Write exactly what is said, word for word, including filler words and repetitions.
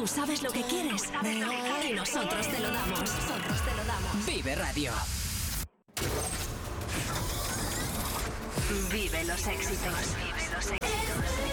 sabes lo que quieres y nosotros te lo damos. Nosotros te lo damos. Vive Radio. Vive los éxitos. Vive los éxitos.